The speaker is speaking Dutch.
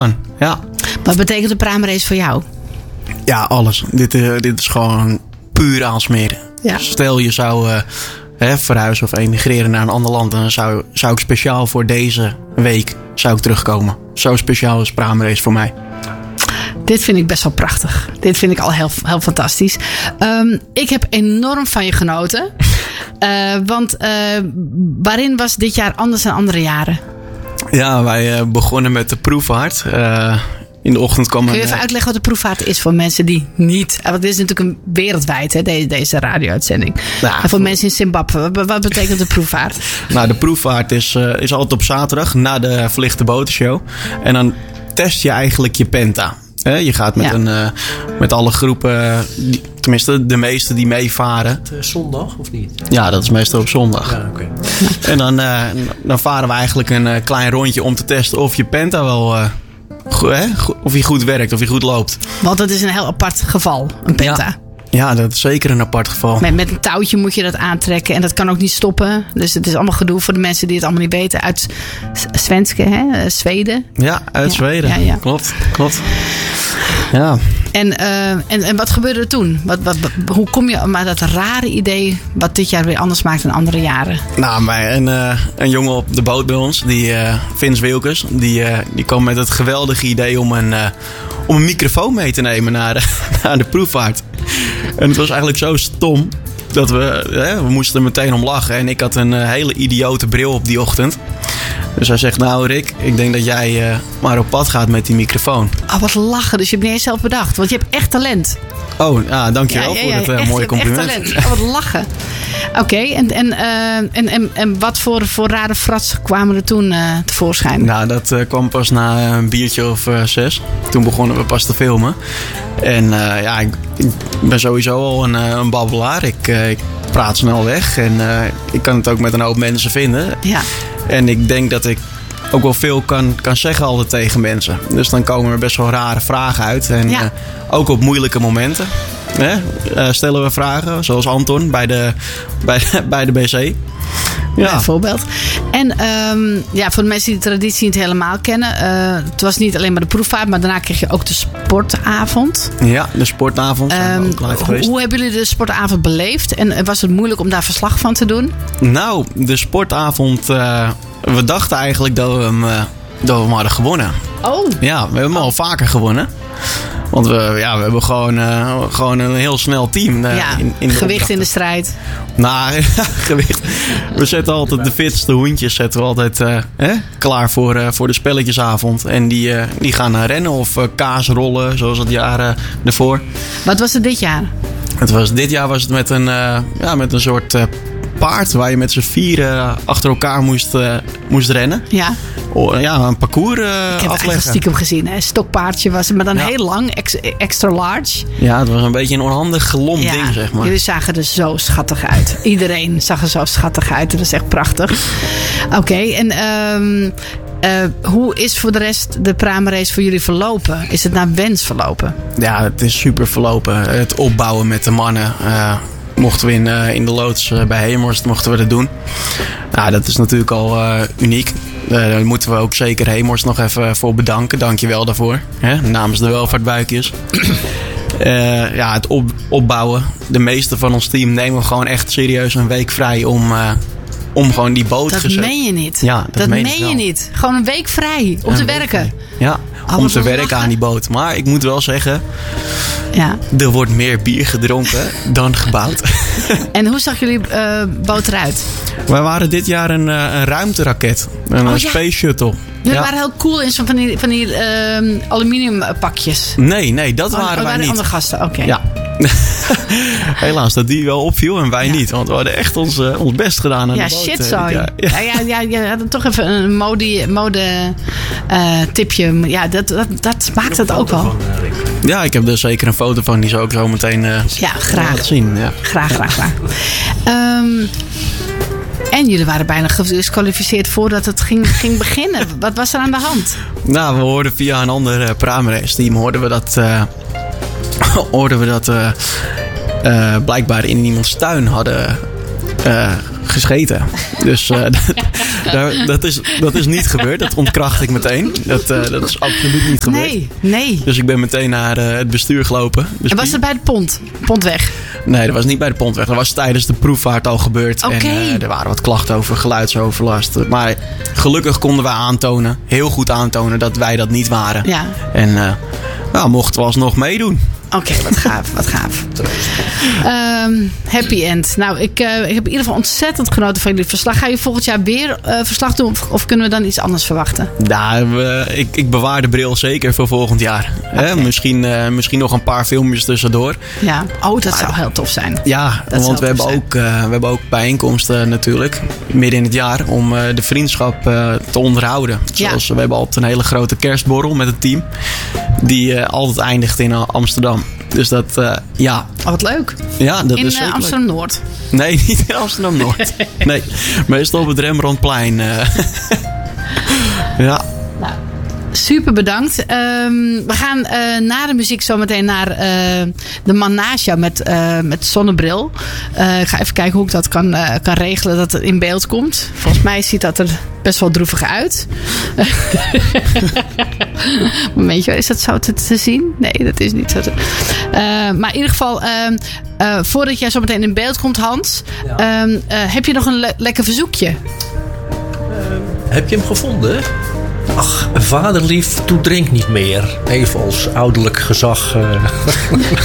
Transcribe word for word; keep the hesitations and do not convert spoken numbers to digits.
Ja. Wat betekent de praamrace voor jou? Ja, alles. Dit, uh, dit is gewoon puur aansmeren. Ja. Stel je zou uh, hè, verhuizen of emigreren naar een ander land. Dan zou, zou ik speciaal voor deze week zou ik terugkomen. Zo speciaal is praamrace voor mij. Dit vind ik best wel prachtig. Dit vind ik al heel, heel fantastisch. Um, ik heb enorm van je genoten. Uh, want uh, waarin was dit jaar anders dan andere jaren? Ja, wij uh, begonnen met de proefvaart. Uh, in de ochtend kwam Kun je een, even uitleggen wat de proefvaart is voor mensen die niet... Want dit is natuurlijk een wereldwijd, hè, deze, deze radio-uitzending. Ja, en voor mensen in Zimbabwe, wat, wat betekent de proefvaart? Nou, de proefvaart is, uh, is altijd op zaterdag na de verlichte botenshow. En dan test je eigenlijk je penta. He, je gaat met, ja. een, uh, met alle groepen, die, tenminste de meeste die meevaren. Uh, zondag of niet? Ja, dat is meestal op zondag. Ja, okay. En dan, uh, dan varen we eigenlijk een uh, klein rondje om te testen of je penta wel... Uh, go- hè, go- of hij goed werkt, of hij goed loopt. Want dat is een heel apart geval, een penta. Ja. Ja, dat is zeker een apart geval. Met, met een touwtje moet je dat aantrekken. En dat kan ook niet stoppen. Dus het is allemaal gedoe voor de mensen die het allemaal niet weten. Uit Svenske, hè? Zweden. Ja, uit ja, Zweden. Ja, ja. Klopt, klopt. Ja. En, uh, en, en wat gebeurde er toen? Wat, wat, hoe kom je maar dat rare idee wat dit jaar weer anders maakt dan andere jaren? Nou, bij een, uh, een jongen op de boot bij ons, die uh, Vince Wilkes, die, uh, die kwam met het geweldige idee om een, uh, om een microfoon mee te nemen naar de, naar de proefvaart. En het was eigenlijk zo stom dat we, hè, we moesten er meteen om lachen. En ik had een uh, hele idiote bril op die ochtend. Dus hij zegt, nou Rick, ik denk dat jij uh, maar op pad gaat met die microfoon. Oh, wat lachen. Dus je hebt niet eens zelf bedacht. Want je hebt echt talent. Oh, ja, dankjewel ja, ja, ja, voor het uh, echt, mooie compliment. Echt talent. Oh, wat lachen. Oké, okay, en, en, uh, en, en, en wat voor, voor rare frats kwamen er toen uh, tevoorschijn? Nou, dat uh, kwam pas na een biertje of uh, zes. Toen begonnen we pas te filmen. En uh, ja, ik, ik ben sowieso al een, uh, een babbelaar. Ik, uh, ik praat snel weg en uh, ik kan het ook met een hoop mensen vinden. Ja. En ik denk dat ik ook wel veel kan, kan zeggen altijd tegen mensen. Dus dan komen er best wel rare vragen uit. En ja. uh, ook op moeilijke momenten. Hè? Uh, stellen we vragen, zoals Anton bij de, bij de, bij de B C. Ja, bijvoorbeeld. En um, ja, voor de mensen die de traditie niet helemaal kennen. Uh, het was niet alleen maar de proefvaart, maar daarna kreeg je ook de sportavond. Ja, de sportavond. Um, hoe, hoe hebben jullie de sportavond beleefd? En was het moeilijk om daar verslag van te doen? Nou, de sportavond... Uh, we dachten eigenlijk dat we hem, uh, dat we hem hadden gewonnen. Oh. Ja, we hebben hem al vaker gewonnen. Want we, ja, we hebben gewoon, uh, gewoon een heel snel team. Uh, ja, in, in de gewicht opdrachten. in de strijd. Nou, gewicht. We zetten altijd de fitste hoentjes zetten we altijd uh, hè, klaar voor, uh, voor de spelletjesavond. En die, uh, die gaan uh, rennen of uh, kaasrollen, zoals het jaar uh, ervoor. Wat was het dit jaar? Het was, dit jaar was het met een, uh, ja, met een soort uh, paard waar je met z'n vieren achter elkaar moest, uh, moest rennen. Ja. Oh, ja, een parcours uh, Ik heb afleggen. eigenlijk stiekem gezien. Hè? Stokpaardje was het, maar dan ja. heel lang, ex, extra large. Ja, het was een beetje een onhandig gelomd ja, ding, zeg maar. Jullie zagen er zo schattig uit. Iedereen zag er zo schattig uit. Dat is echt prachtig. Oké, okay, en um, uh, hoe is voor de rest de praamrace voor jullie verlopen? Is het naar wens verlopen? Ja, het is super verlopen. Het opbouwen met de mannen... Uh, mochten we in, uh, in de loods uh, bij Hemorst mochten we dat doen. Nou, dat is natuurlijk al uh, uniek. Uh, daar moeten we ook zeker Hemorst nog even voor bedanken. Dank je wel daarvoor. Hè? Namens de welvaartbuikjes. uh, ja, het op, opbouwen. De meeste van ons team nemen gewoon echt serieus een week vrij om... Uh, om gewoon die boot... Dat gezet... meen je niet. Ja, dat, dat meen, meen je niet. Gewoon een week vrij om ja, te werken. Vrij. Ja, oh, om te werken lachen. aan die boot. Maar ik moet wel zeggen... Ja. Er wordt meer bier gedronken dan gebouwd. En hoe zag jullie uh, boot eruit? Wij waren dit jaar een, een ruimteraket. Een oh, space ja. shuttle. Jullie ja. waren heel cool in zo'n van die, van die uh, aluminium pakjes. Nee, nee, dat oh, waren oh, wij niet. andere gasten, oké. Okay. Ja. Helaas dat die wel opviel en wij ja. niet. Want we hadden echt ons, uh, ons best gedaan aan ja, de boot. Shit, sorry. Ja, ja, ja, ja, je had toch even een mode, mode uh, tipje. Ja, dat, dat, dat maakt het ook wel. Van, uh, ja, ik heb er zeker een foto van. Die zou ik zo meteen uh, ja, graag. laten zien. Ja. Graag, graag, graag. um, En jullie waren bijna gedisqualificeerd voordat het ging, ging beginnen. Wat was er aan de hand? Nou, we hoorden via een ander uh, praamrace team hoorden we dat, uh, hoorden we dat uh, uh, blijkbaar in iemands tuin hadden uh, gescheten. Dus uh, dat, dat, is, dat is niet gebeurd. Dat ontkracht ik meteen. Dat, uh, dat is absoluut niet gebeurd. Nee, nee. Dus ik ben meteen naar uh, het bestuur gelopen. En was het bij de pont? Pontweg? Nee, dat was niet bij de Pontweg. Dat was tijdens de proefvaart al gebeurd. Okay. En uh, er waren wat klachten over geluidsoverlast. Maar gelukkig konden we aantonen, heel goed aantonen, dat wij dat niet waren. Ja. En uh, nou, mochten we alsnog meedoen. Oké, okay, wat gaaf, wat gaaf. Um, happy end. Nou, ik, uh, ik heb in ieder geval ontzettend genoten van jullie verslag. Ga je volgend jaar weer uh, verslag doen of, of kunnen we dan iets anders verwachten? Nou, we, ik, ik bewaar de bril zeker voor volgend jaar. Okay. Hè? Misschien, uh, misschien nog een paar filmpjes tussendoor. Ja, oh, dat maar, zou heel tof zijn. Ja, dat want we hebben, ook, uh, we hebben ook bijeenkomsten natuurlijk, midden in het jaar, om uh, de vriendschap uh, te onderhouden. Zoals ja. we hebben altijd een hele grote kerstborrel met het team, die uh, altijd eindigt in Amsterdam. Dus dat, uh, ja. Oh, wat leuk. Ja, dat in is uh, Amsterdam-Noord? Nee, niet in Amsterdam-Noord. Nee, meestal op het Rembrandtplein. Uh. Ja. Nou, super bedankt. Um, we gaan uh, na de muziek zometeen naar uh, de man naast jou met, uh, met zonnebril. Uh, ik ga even kijken hoe ik dat kan, uh, kan regelen dat het in beeld komt. Volgens mij ziet dat er best wel droevig uit. Momentje, is dat zo te, te zien? Nee, dat is niet zo te... Uh, maar in ieder geval, uh, uh, voordat jij zo meteen in beeld komt, Hans, ja. uh, uh, heb je nog een le- lekker verzoekje? Uh, heb je hem gevonden? Ach, vaderlief, toe drink niet meer. Even als ouderlijk gezag. Uh...